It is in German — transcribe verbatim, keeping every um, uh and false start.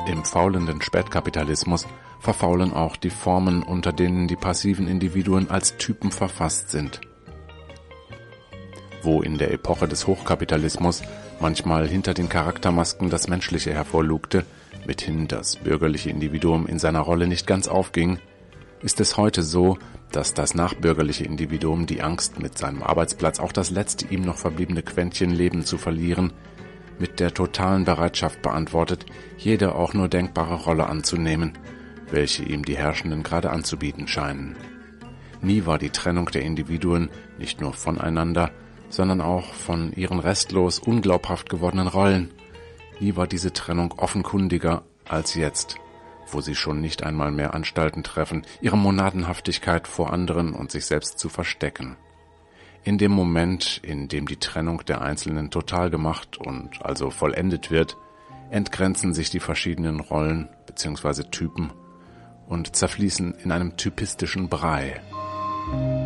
Im faulenden Spätkapitalismus verfaulen auch die Formen, unter denen die passiven Individuen als Typen verfasst sind. Wo in der Epoche des Hochkapitalismus manchmal hinter den Charaktermasken das Menschliche hervorlugte, mithin das bürgerliche Individuum in seiner Rolle nicht ganz aufging, ist es heute so, dass das nachbürgerliche Individuum die Angst, mit seinem Arbeitsplatz auch das letzte ihm noch verbliebene Quäntchen Leben zu verlieren, mit der totalen Bereitschaft beantwortet, jede auch nur denkbare Rolle anzunehmen, welche ihm die Herrschenden gerade anzubieten scheinen. Nie war die Trennung der Individuen nicht nur voneinander, sondern auch von ihren restlos unglaubhaft gewordenen Rollen. Nie war diese Trennung offenkundiger als jetzt, wo sie schon nicht einmal mehr Anstalten treffen, ihre Monadenhaftigkeit vor anderen und sich selbst zu verstecken. In dem Moment, in dem die Trennung der Einzelnen total gemacht und also vollendet wird, entgrenzen sich die verschiedenen Rollen bzw. Typen und zerfließen in einem typistischen Brei.